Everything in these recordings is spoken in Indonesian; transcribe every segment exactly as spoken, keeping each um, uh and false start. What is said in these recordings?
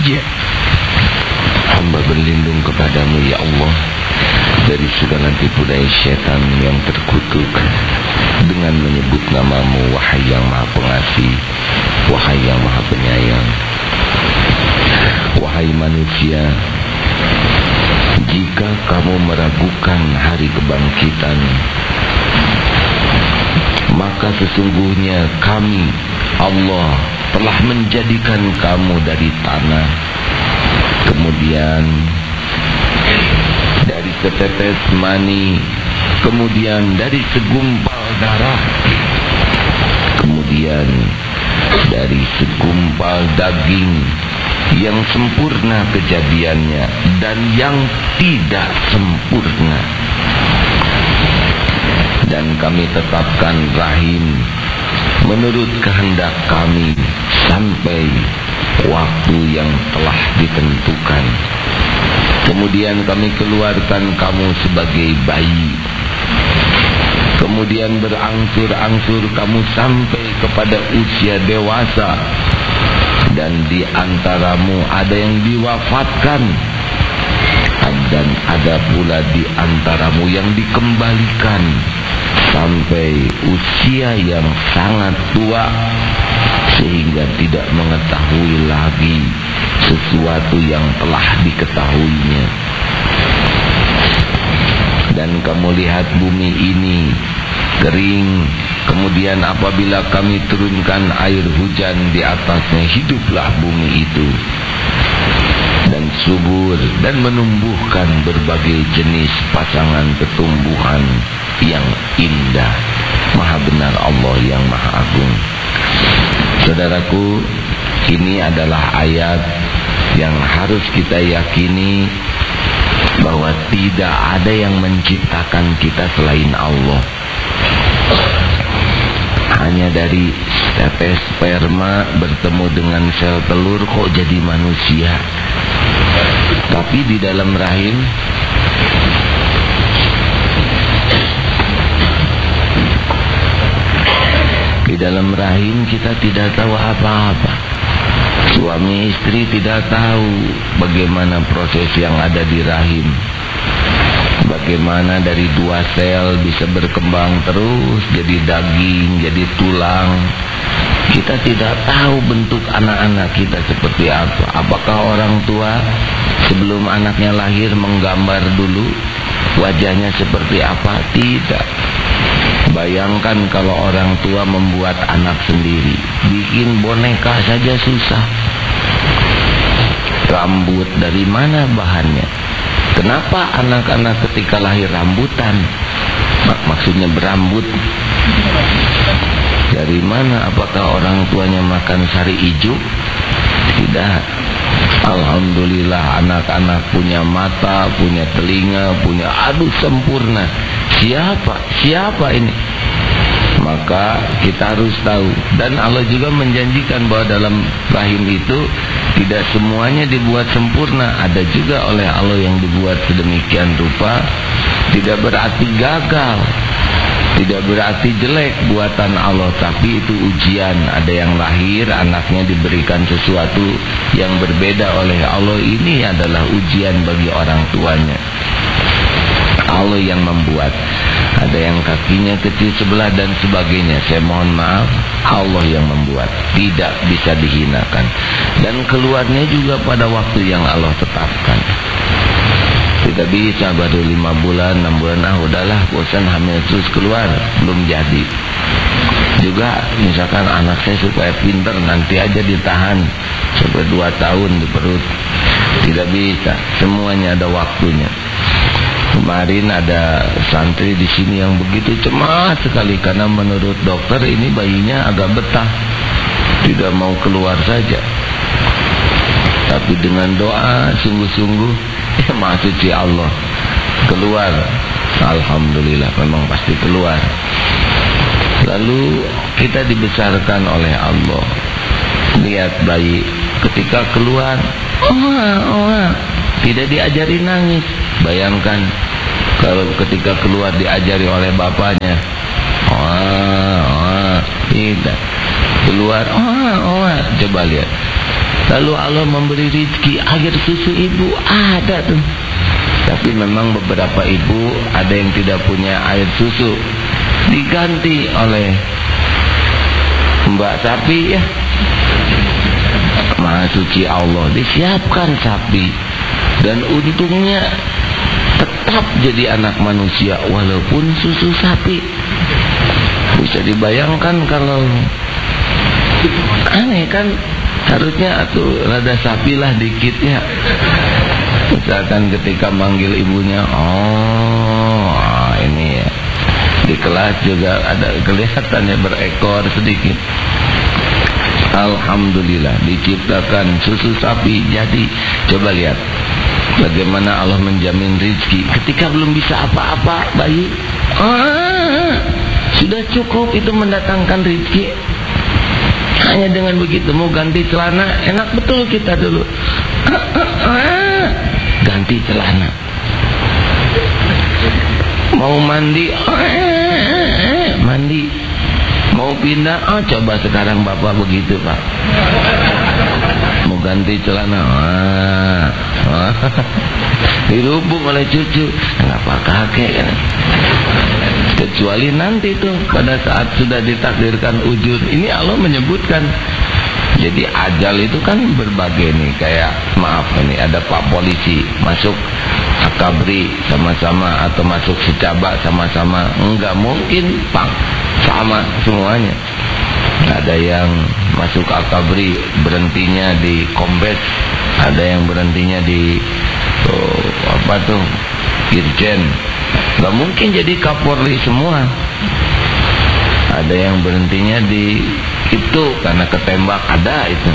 bahagia. Hamba berlindung kepadamu ya Allah dari segala tipu daya syaitan yang terkutuk dengan menyebut namamu, wahai yang maha pengasih, wahai yang maha penyayang. Wahai manusia, jika kamu meragukan hari kebangkitan, maka sesungguhnya kami, Allah, telah menjadikan kamu dari tanah, kemudian dari setetes mani, kemudian dari segumpal darah, kemudian dari segumpal daging yang sempurna kejadiannya dan yang tidak sempurna. Dan kami tetapkan rahim menurut kehendak kami sampai waktu yang telah ditentukan. Kemudian kami keluarkan kamu sebagai bayi. Kemudian berangsur-angsur kamu sampai kepada usia dewasa. Dan di antaramu ada yang diwafatkan, dan ada pula di antaramu yang dikembalikan sampai usia yang sangat tua, sehingga tidak mengetahui lagi sesuatu yang telah diketahuinya. Dan kamu lihat bumi ini kering, kemudian apabila kami turunkan air hujan di atasnya, hiduplah bumi itu dan subur dan menumbuhkan berbagai jenis pasangan tumbuhan yang indah. Maha benar Allah yang maha agung. Saudaraku, ini adalah ayat yang harus kita yakini bahwa tidak ada yang menciptakan kita selain Allah. Hanya dari tetes sperma bertemu dengan sel telur kok jadi manusia. Tapi di dalam rahim Di dalam rahim kita tidak tahu apa-apa. Suami istri tidak tahu bagaimana proses yang ada di rahim. Bagaimana dari dua sel bisa berkembang terus jadi daging, jadi tulang. Kita tidak tahu bentuk anak-anak kita seperti apa. Apakah orang tua sebelum anaknya lahir menggambar dulu wajahnya seperti apa? Tidak. Bayangkan kalau orang tua membuat anak sendiri, bikin boneka saja susah. Rambut dari mana bahannya? Kenapa anak-anak ketika lahir rambutan? Mak maksudnya berambut. Dari mana? Apakah orang tuanya makan sari hijau? Tidak. Alhamdulillah anak-anak punya mata, punya telinga, punya aduh sempurna. Siapa? Siapa ini? Maka kita harus tahu. Dan Allah juga menjanjikan bahwa dalam rahim itu tidak semuanya dibuat sempurna. Ada juga oleh Allah yang dibuat sedemikian rupa. Tidak berarti gagal, tidak berarti jelek buatan Allah, tapi itu ujian. Ada yang lahir anaknya diberikan sesuatu yang berbeda oleh Allah. Ini adalah ujian bagi orang tuanya. Allah yang membuat. Ada yang kakinya kecil sebelah dan sebagainya. Saya mohon maaf, Allah yang membuat. Tidak bisa dihinakan. Dan keluarnya juga pada waktu yang Allah tetapkan. Tidak bisa baru lima bulan, enam bulan, ah udahlah bosan hamil terus keluar, belum jadi. Juga misalkan anak saya supaya pinter, nanti aja ditahan sampai dua tahun di perut. Tidak bisa, semuanya ada waktunya. Kemarin ada santri di sini yang begitu cemas sekali karena menurut dokter ini bayinya agak betah, tidak mau keluar saja. Tapi dengan doa sungguh-sungguh, ya maha suci Allah, keluar. Alhamdulillah, memang pasti keluar. Lalu kita dibesarkan oleh Allah. Lihat bayi ketika keluar, oh, oh, tidak diajari nangis. Bayangkan kalau ketika keluar diajari oleh bapaknya, oh, oh, tidak keluar, oh, oh, coba lihat. Lalu Allah memberi rezeki air susu ibu, ada tuh. Tapi memang beberapa ibu ada yang tidak punya air susu, diganti oleh mbak sapi ya. Maha suci Allah, disiapkan sapi. Dan untungnya tetap jadi anak manusia walaupun susu sapi. Bisa dibayangkan kalau aneh kan. Harusnya atuh rada sapilah dikit ya. Misalkan ketika manggil ibunya, oh ini ya, di kelas juga ada kelihatannya berekor sedikit. Alhamdulillah diciptakan susu sapi. Jadi coba lihat bagaimana Allah menjamin rezeki ketika belum bisa apa-apa bayi. Ah, sudah cukup itu mendatangkan rezeki. Hanya dengan begitu mau ganti celana, enak betul kita dulu. Ah, ah, ah. Ganti celana. Mau mandi, ah, ah, mandi. Mau pindah, oh coba sekarang bapak begitu pak. Mau ganti celana, ah, ah. Dirubung oleh cucu, kenapa kakek kan? Kecuali nanti tuh pada saat sudah ditakdirkan ujur. Ini Allah menyebutkan. Jadi ajal itu kan berbagai nih. Kayak maaf ini ada pak polisi masuk akabri sama-sama, atau masuk secaba sama-sama. Enggak mungkin pak sama semuanya. Ada yang masuk akabri berhentinya di kombes, ada yang berhentinya di oh, apa tuh irjen. Gak mungkin jadi kapolri semua. Ada yang berhentinya di itu karena ketembak, ada itu.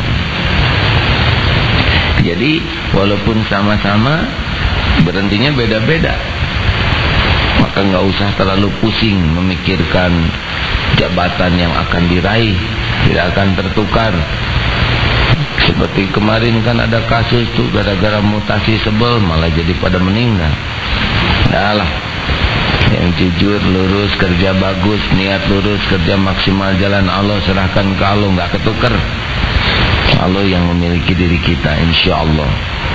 Jadi walaupun sama-sama berhentinya beda-beda, maka gak usah terlalu pusing memikirkan jabatan yang akan diraih, tidak akan tertukar. Seperti kemarin kan ada kasus tuh gara-gara mutasi sebel malah jadi pada meninggal. Dah lah, yang jujur, lurus, kerja bagus, niat lurus, kerja maksimal, jalan Allah serahkan ke Allah, nggak ketukar. Allah yang memiliki diri kita, insya Allah.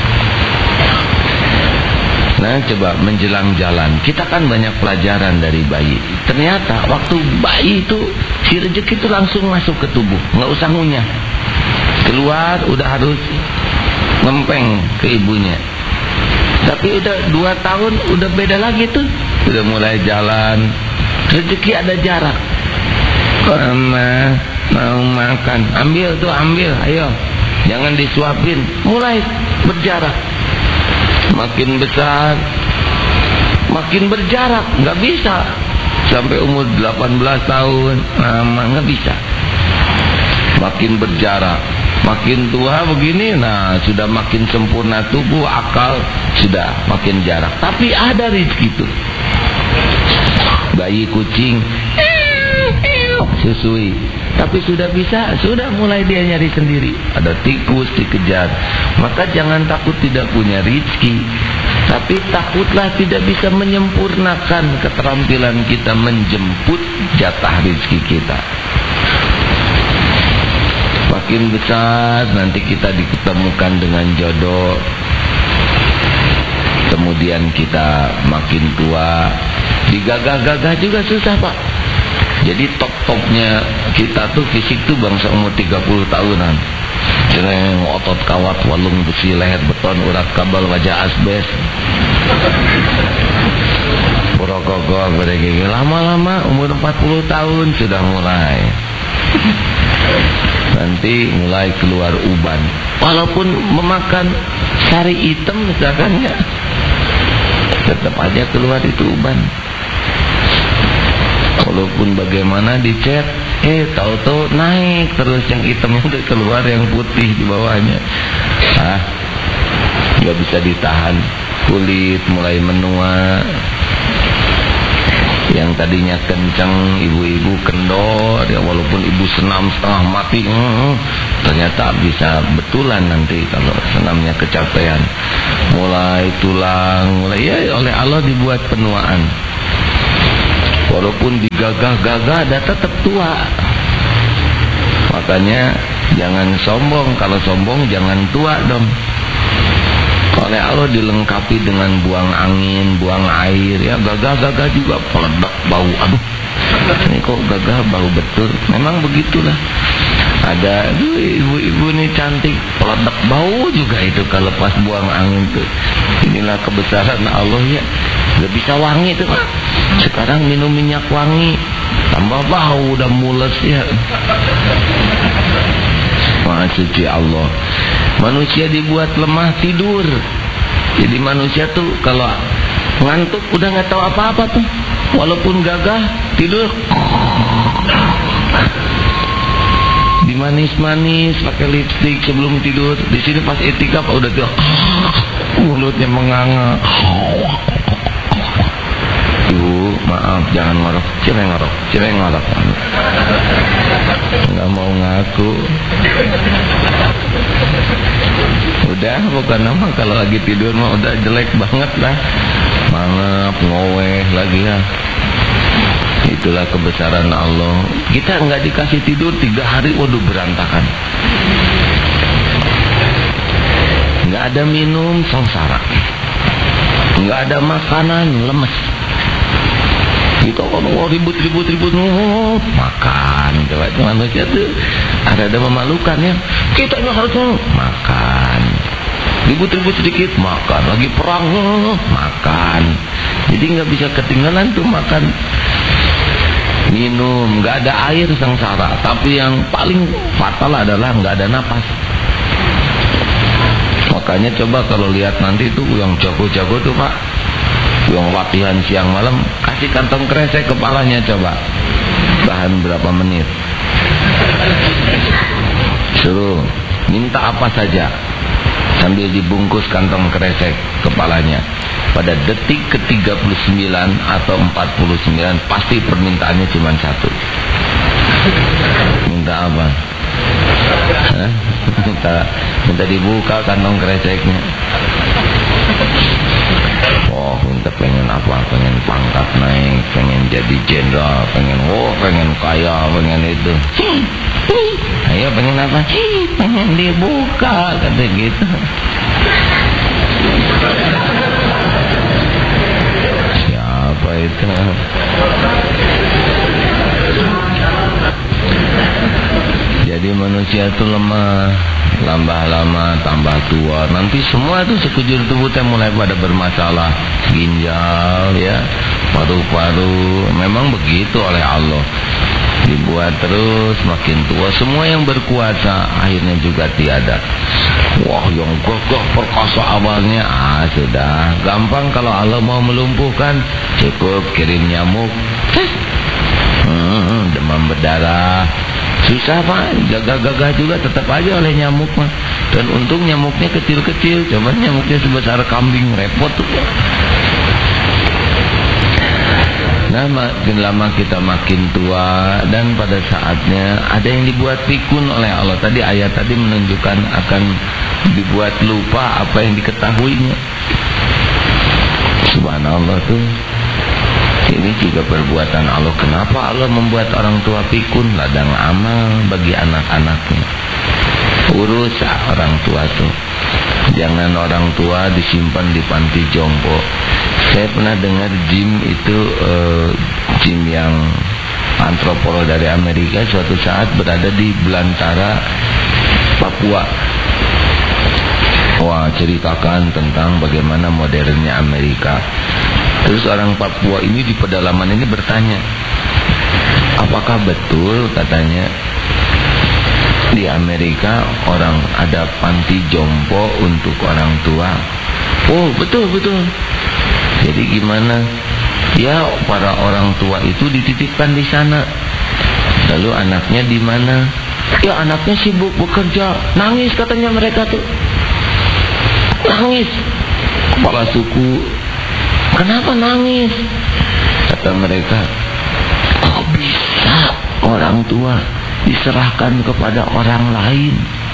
Nah coba menjelang jalan, kita kan banyak pelajaran dari bayi. Ternyata waktu bayi itu si rezeki itu langsung masuk ke tubuh, nggak usah ngunyah. Keluar udah harus ngempeng ke ibunya. Tapi udah dua tahun udah beda lagi tuh. Udah mulai jalan. Rezeki ada jarak. Mama mau makan, ambil tuh, ambil, ayo. Jangan disuapin. Mulai berjarak. Makin besar, makin berjarak. Nggak bisa. Sampai umur delapan belas tahun, mama nggak bisa. Makin berjarak. Makin tua begini, nah sudah makin sempurna tubuh, akal sudah makin jarak. Tapi ada rezeki itu. Bayi kucing susui, tapi sudah bisa, sudah mulai dia nyari sendiri. Ada tikus dikejar. Maka jangan takut tidak punya rezeki, tapi takutlah tidak bisa menyempurnakan keterampilan kita menjemput jatah rezeki kita. Makin besar nanti kita diketemukan dengan jodoh. Kemudian kita makin tua, digagah-gagah juga susah pak. Jadi top-topnya kita tuh fisik tuh bangsa umur tiga puluh tahunan. Cereng, otot kawat, walung besi, leher beton, urat kabel, wajah asbes. Purokogok, bergigi. Lama-lama umur empat puluh tahun sudah mulai. Nanti mulai keluar uban. Walaupun memakan sari hitam misalkan ya, tetap aja keluar itu uban. Walaupun bagaimana dicet, eh tahu-tahu naik terus yang hitamnya udah keluar yang putih di bawahnya. Ah, nggak bisa ditahan. Kulit mulai menua. Yang tadinya kencang, ibu-ibu kendor ya, walaupun ibu senam setengah mati, hmm, ternyata bisa betulan nanti kalau senamnya kecapean. Mulai tulang, mulai ya oleh Allah dibuat penuaan. Walaupun digagah-gagah ada tetap tua. Makanya Jangan sombong. Kalau sombong jangan tua dong. Oleh Allah dilengkapi dengan buang angin, buang air, ya gagah-gagah juga peledak bau. Aduh, ini kok gagah bau betul. Memang begitulah. Ada ibu-ibu ini cantik, peledak bau juga itu kalau pas buang angin tuh. Inilah kebesaran Allah ya. Gak bisa wangi tuh Pak. Sekarang minum minyak wangi, tambah bau udah mules ya. Maha suci Allah. Manusia dibuat lemah tidur. Jadi manusia tuh kalau ngantuk udah nggak tahu apa-apa tuh. Walaupun gagah tidur. Dimanis-manis pakai lipstik sebelum tidur. Di sini pas itikaf udah tuh mulutnya menganga. Ibu, maaf jangan ngorok. Siapa yang ngorok? Siapa yang ngorok? Nggak mau ngaku. Udah, bukan nama kalau lagi tidur mah udah jelek banget lah. Mangap, ngoweh lagi ya. Itulah kebesaran Allah. Kita nggak dikasih tidur tiga hari, waduh berantakan. Nggak ada minum, sengsara. Nggak ada makanan, lemes. Kita kan oh, ribut-ribut-ribut oh, makan. Coba itu manusia tuh ada-ada memalukan ya. Kita harus makan. Ribut-ribut sedikit makan. Lagi perang oh, makan. Jadi nggak bisa ketinggalan tuh makan. Minum, nggak ada air sengsara. Tapi yang paling fatal adalah nggak ada napas. Makanya coba kalau lihat nanti tuh yang jago-jago tuh Pak, yang latihan siang malam, kasih kantong kresek kepalanya coba. Tahan berapa menit. Suruh minta apa saja sambil dibungkus kantong kresek kepalanya. Pada detik ke tiga puluh sembilan atau empat puluh sembilan pasti permintaannya cuma satu. Minta apa? Hah? Minta, minta dibuka kantong kreseknya. Oh, minta pengen apa? Pengen pangkat naik, pengen jadi jenderal, pengen oh, pengen kaya, pengen itu. Ayo pengen apa? Pengen dibuka, kata gitu. Siapa itu? Jadi manusia itu lemah, lambat lama tambah tua. Nanti semua itu sekujur tubuhnya mulai pada bermasalah. Ginjal ya, paru-paru. Memang begitu oleh Allah. Dibuat terus makin tua. Semua yang berkuasa akhirnya juga tiada. Wah, yang gagah perkasa awalnya ah sudah gampang. Kalau Allah mau melumpuhkan, cukup kirim nyamuk. Hmm, demam berdarah. Susah Pak, gagah-gagah juga tetap aja oleh nyamuk mah. Dan untung nyamuknya kecil-kecil, coba nyamuknya sebesar kambing, repot tuh. Nah, makin lama kita makin tua, dan pada saatnya ada yang dibuat pikun oleh Allah. Tadi ayat tadi menunjukkan akan dibuat lupa apa yang diketahuinya. Subhanallah tuh. Ini juga perbuatan Allah. Kenapa Allah membuat orang tua pikun? Ladang amal bagi anak-anaknya. Urus orang tua tuh. Jangan orang tua disimpan di panti jompo. Saya pernah dengar Jim itu uh, Jim yang antropolog dari Amerika suatu saat berada di belantara Papua. Wah, ceritakan tentang bagaimana modernnya Amerika. Terus orang Papua ini di pedalaman ini bertanya, apakah betul katanya di Amerika orang ada panti jompo untuk orang tua? Oh betul betul. Jadi gimana? Ya para orang tua itu dititipkan di sana. Lalu anaknya di mana? Ya anaknya sibuk bekerja. Nangis katanya mereka tuh. Nangis. Kepala suku. Kenapa nangis? Kata mereka, kok bisa orang tua diserahkan kepada orang lain?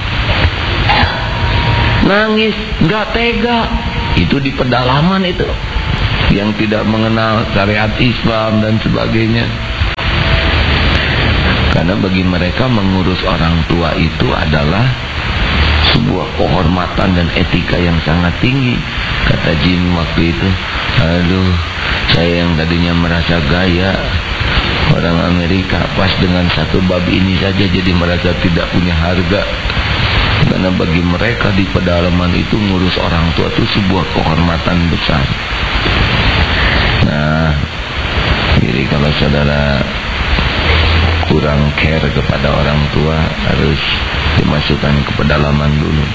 Nangis, nggak tega. Itu di pedalaman itu, yang tidak mengenal syariat Islam dan sebagainya. Karena bagi mereka mengurus orang tua itu adalah sebuah kehormatan dan etika yang sangat tinggi. Kata Jim waktu itu, aduh, saya yang tadinya merasa gaya orang Amerika, pas dengan satu bab ini saja jadi merasa tidak punya harga. Karena bagi mereka di pedalaman itu ngurus orang tua itu sebuah kehormatan besar. Nah, jadi kalau saudara kurang care kepada orang tua, harus dimasukkan ke pedalaman dulu.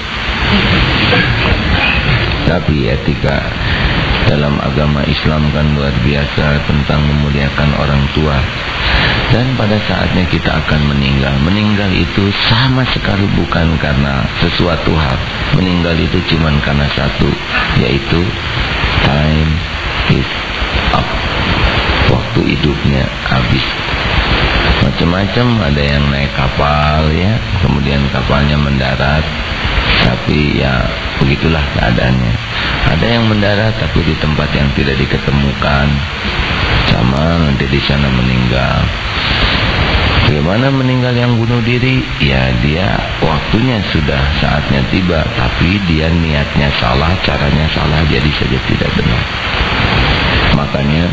Tapi etika dalam agama Islam kan luar biasa tentang memuliakan orang tua. Dan pada saatnya kita akan meninggal. Meninggal itu sama sekali bukan karena sesuatu hal. Meninggal itu cuma karena satu, yaitu time is up. Waktu hidupnya habis. Macam-macam, ada yang naik kapal ya, kemudian kapalnya mendarat, tapi ya begitulah keadaannya. Ada yang mendarat tapi di tempat yang tidak diketemukan, sama nanti di sana meninggal. Bagaimana meninggal yang bunuh diri? Ya dia waktunya sudah, saatnya tiba, tapi dia niatnya salah, caranya salah, jadi saja tidak benar. Makanya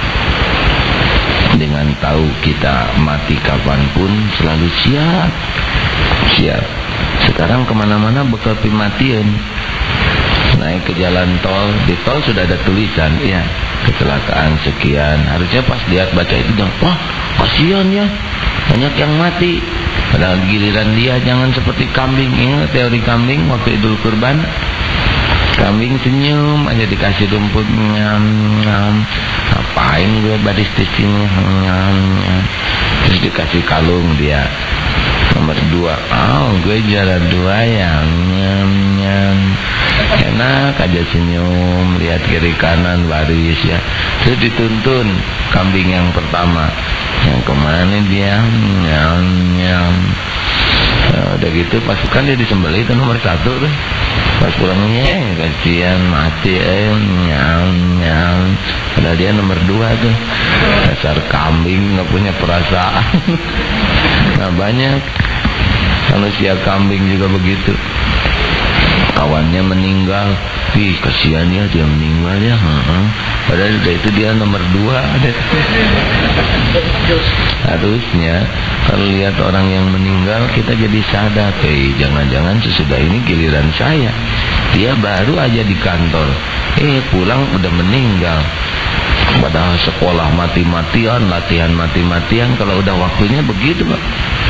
dengan tahu kita mati kapanpun, selalu siap. Siap. Sekarang kemana-mana bekal pematian. Naik ke jalan tol, di tol sudah ada tulisan, ya, kecelakaan sekian. Harusnya pas lihat baca itu, jangan, wah kasihan ya, banyak yang mati. Padahal giliran dia jangan seperti kambing. Ingat teori kambing waktu Idul Kurban? Kambing senyum aja dikasih rumput, nyam nyam. Ngapain gue baris di sini, nyam nyam. Terus dikasih kalung dia nomor dua. Oh, gue juara dua ya, nyam nyam. Enak aja senyum, lihat kiri kanan baris ya. Terus dituntun kambing yang pertama. Yang kemana dia, nyam nyam. Nah, udah gitu pasukan dia disembelih, itu nomor satu tuh. Pas pulangnya kasihan mati, eh, nyam nyam. Padahal dia nomor dua tuh. Dasar kambing nggak punya perasaan. Nah banyak manusia kambing juga begitu. Kawannya meninggal, wih kasihan ya dia meninggal ya. Hmm. Padahal udah itu dia nomor dua. Harusnya kalau lihat orang yang meninggal kita jadi sadar, eh jangan-jangan sesudah ini giliran saya. Dia baru aja di kantor, eh pulang udah meninggal. Padahal sekolah mati-matian, latihan mati-matian, kalau udah waktunya begitu Pak.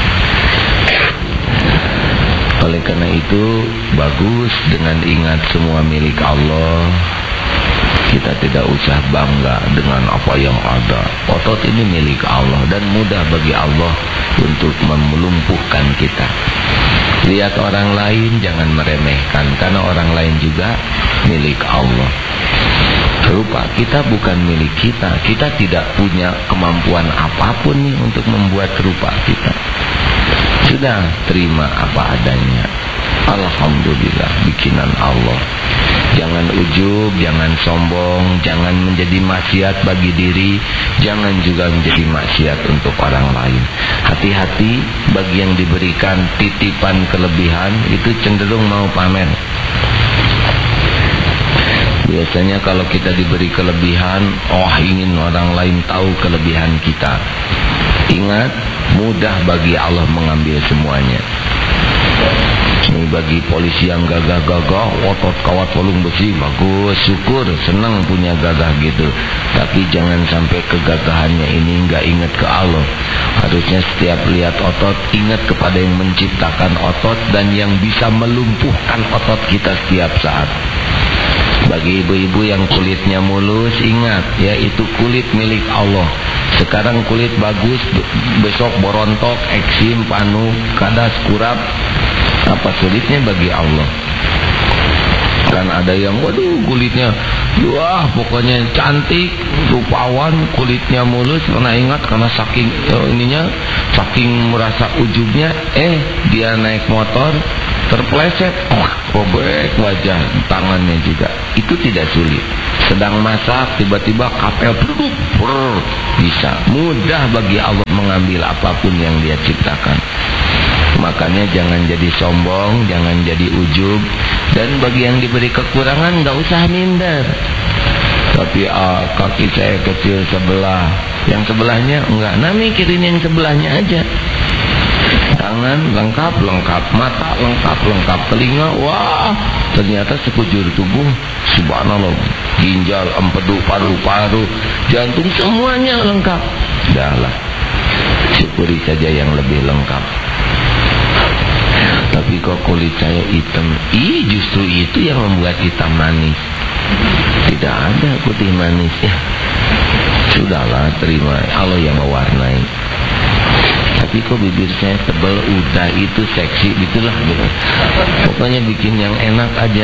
Oleh karena itu bagus dengan ingat semua milik Allah. Kita tidak usah bangga dengan apa yang ada. Otot ini milik Allah dan mudah bagi Allah untuk melumpuhkan kita. Lihat orang lain jangan meremehkan, karena orang lain juga milik Allah. Rupa kita bukan milik kita. Kita tidak punya kemampuan apapun nih untuk membuat rupa kita. Sudah terima apa adanya. Alhamdulillah bikinan Allah. Jangan ujub, jangan sombong, jangan menjadi maksiat bagi diri, jangan juga menjadi maksiat untuk orang lain. Hati-hati bagi yang diberikan titipan kelebihan itu cenderung mau pamer. Biasanya kalau kita diberi kelebihan, oh ingin orang lain tahu kelebihan kita. Ingat, mudah bagi Allah mengambil semuanya. Ini bagi polisi yang gagah-gagah, otot kawat polong besi, bagus, syukur, senang punya gagah gitu. Tapi jangan sampai kegagahannya ini nggak ingat ke Allah. Harusnya setiap lihat otot, ingat kepada yang menciptakan otot dan yang bisa melumpuhkan otot kita setiap saat. Bagi ibu-ibu yang kulitnya mulus, ingat ya, itu kulit milik Allah. Sekarang kulit bagus, besok borontok, eksim, panu, kadas, kurap. Apa sulitnya bagi Allah? Kan ada yang waduh kulitnya, wah pokoknya cantik, rupawan, kulitnya mulus. Karena ingat, karena saking oh, ininya, saking merasa ujubnya, eh dia naik motor terpleset, oh, Pobek wajah, tangannya juga. Itu tidak sulit. Sedang masak, tiba-tiba kapel berduk, brrr, bisa. Mudah bagi Allah mengambil apapun yang Dia ciptakan. Makanya jangan jadi sombong, jangan jadi ujub. Dan bagi yang diberi kekurangan, gak usah minder. Tapi ah, kaki saya kecil sebelah, yang sebelahnya enggak. Nah, mikirin yang sebelahnya aja. Tangan lengkap, lengkap. Mata lengkap, lengkap. Telinga, wah, ternyata sekujur tubuh, subhanallah. Ginjal, empedu, paru-paru, jantung, semuanya lengkap. Dahlah, syukuri saja yang lebih lengkap. Tapi kok kulit saya hitam? Ih, justru itu yang membuat hitam manis. Tidak ada putih manis ya. Sudahlah, terima, Allah yang mewarnai. Tapi kok bibir saya tebal, udah itu seksi, gitulah gitu. Pokoknya bikin yang enak aja.